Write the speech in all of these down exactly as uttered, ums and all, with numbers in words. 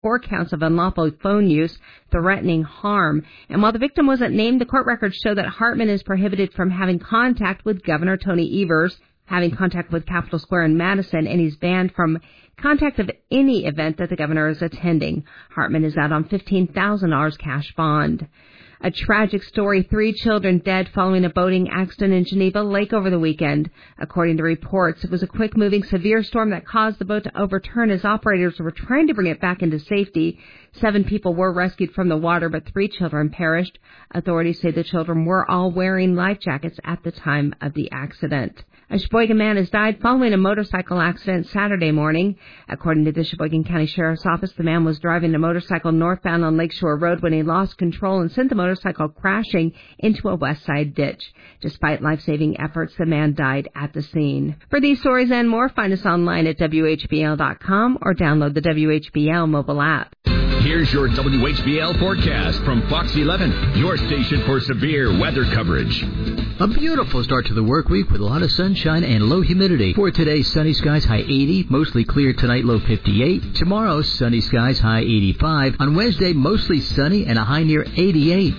four counts of unlawful phone use, threatening harm. And while the victim wasn't named, the court records show that Hartman is prohibited from having contact with Governor Tony Evers, having contact with Capitol Square in Madison, and he's banned from contact of any event that the governor is attending. Hartman is out on fifteen thousand dollars cash bond. A tragic story, three children dead following a boating accident in Geneva Lake over the weekend. According to reports, it was a quick-moving severe storm that caused the boat to overturn as operators were trying to bring it back into safety. Seven people were rescued from the water, but three children perished. Authorities say the children were all wearing life jackets at the time of the accident. A Sheboygan man has died following a motorcycle accident Saturday morning. According to the Sheboygan County Sheriff's Office, the man was driving a motorcycle northbound on Lakeshore Road when he lost control and sent the motorcycle crashing into a west side ditch. Despite life-saving efforts, the man died at the scene. For these stories and more, find us online at W H B L dot com or download the W H B L mobile app. Here's your W H B L forecast from Fox eleven, your station for severe weather coverage. A beautiful start to the work week with a lot of sunshine and low humidity. For today, sunny skies, high eighty. Mostly clear tonight, low fifty-eight. Tomorrow, sunny skies, high eighty-five. On Wednesday, mostly sunny and a high near eighty-eight.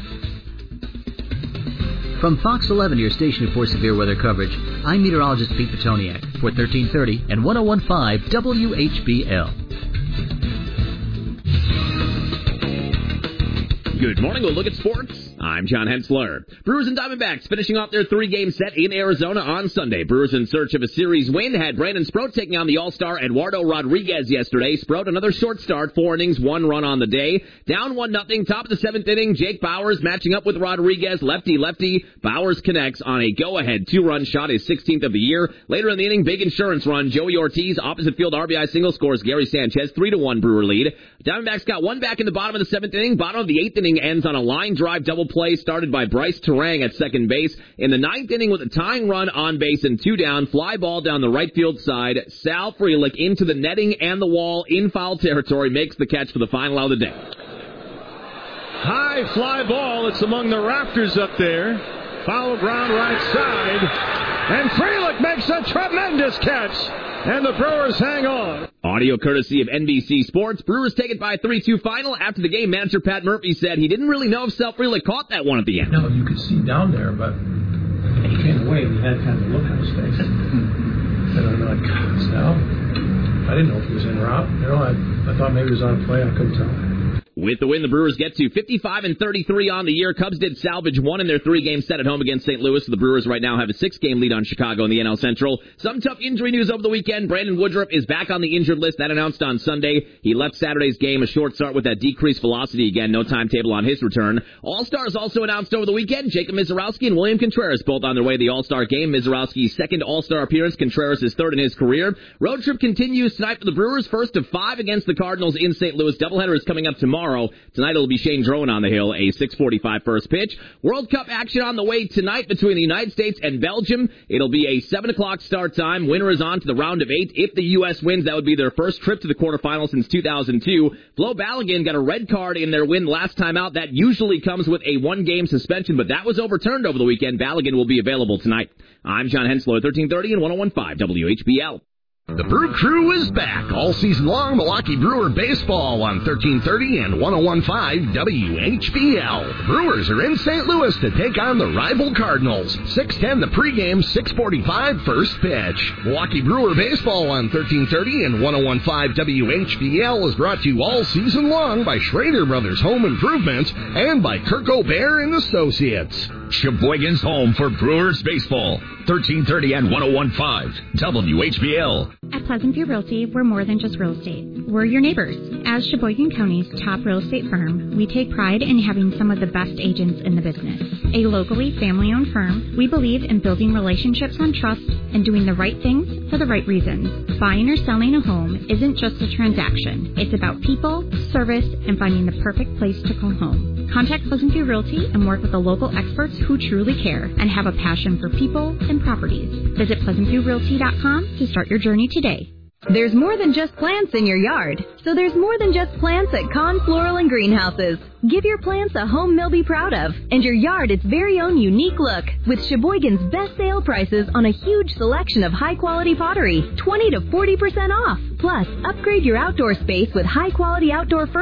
From Fox eleven, your station for severe weather coverage, I'm meteorologist Pete Petoniak for thirteen thirty and one oh one point five W H B L. Good morning. We'll look at sports. I'm John Hensler. Brewers and Diamondbacks finishing off their three-game set in Arizona on Sunday. Brewers in search of a series win had Brandon Sproat taking on the All-Star Eduardo Rodriguez yesterday. Sproat, another short start, four innings, one run on the day. Down one nothing, top of the seventh inning, Jake Bauers matching up with Rodriguez, lefty-lefty. Bauers connects on a go-ahead two-run shot, his sixteenth of the year. Later in the inning, big insurance run. Joey Ortiz, opposite field R B I single, scores Gary Sanchez, three to one Brewer lead. Diamondbacks got one back in the bottom of the seventh inning. Bottom of the eighth inning ends on a line drive double play started by Bryce Terang at second base. In the ninth inning with a tying run on base and two down, fly ball down the right field side. Sal Frelick into the netting and the wall in foul territory makes the catch for the final out of the day. High fly ball. It's among the rafters up there. Foul ground right side. And Frelick makes a tremendous catch. And the Brewers hang on. Audio courtesy of N B C Sports. Brewers take it by three two final. After the game, manager Pat Murphy said he didn't really know if Sal Frelick caught that one at the end. No, you could see down there, but he came away and he had kind of a look on his face. And I'm like, God, Sal. I didn't know if he was in route. You know, I, I thought maybe he was on play. I couldn't tell. With the win, the Brewers get to fifty-five and thirty-three on the year. Cubs did salvage one in their three-game set at home against Saint Louis. So the Brewers right now have a six-game lead on Chicago in the N L Central. Some tough injury news over the weekend. Brandon Woodruff is back on the injured list. That announced on Sunday. He left Saturday's game a short start with that decreased velocity again. No timetable on his return. All-Stars also announced over the weekend. Jacob Mizorowski and William Contreras both on their way to the All-Star game. Mizorowski's second All-Star appearance. Contreras is third in his career. Road trip continues tonight for the Brewers. First of five against the Cardinals in Saint Louis. Doubleheader is coming up tomorrow. Tonight it'll be Shane Drone on the hill, a six forty-five first pitch. World Cup action on the way tonight between the United States and Belgium. It'll be a seven o'clock start time. Winner is on to the round of eight. If the U S wins, that would be their first trip to the quarterfinals since two thousand two. Flo Balogun got a red card in their win last time out. That usually comes with a one-game suspension, but that was overturned over the weekend. Balogun will be available tonight. I'm John Henslow, thirteen thirty and one oh one point five W H B L. The Brew Crew is back all season long. Milwaukee Brewer baseball on thirteen thirty and one oh one point five W H B L. The Brewers are in Saint Louis to take on the rival Cardinals. six ten the pregame, six forty-five first pitch. Milwaukee Brewer baseball on thirteen thirty and one oh one point five W H B L is brought to you all season long by Schrader Brothers Home Improvement and by Kirk O'Bear and Associates. Sheboygan's home for Brewers baseball. thirteen thirty and one oh one point five W H B L. At Pleasant View Realty, we're more than just real estate. We're your neighbors. As Sheboygan County's top real estate firm, we take pride in having some of the best agents in the business. A locally family-owned firm, we believe in building relationships on trust and doing the right things for the right reasons. Buying or selling a home isn't just a transaction. It's about people, service, and finding the perfect place to call home. Contact Pleasant View Realty and work with the local experts who truly care and have a passion for people and properties. Visit pleasant view realty dot com to start your journey today. There's more than just plants in your yard, so there's more than just plants at Con Floral and Greenhouses. Give your plants a home they'll be proud of, and your yard its very own unique look, with Sheboygan's best sale prices on a huge selection of high-quality pottery, twenty to forty percent off. Plus, upgrade your outdoor space with high-quality outdoor furniture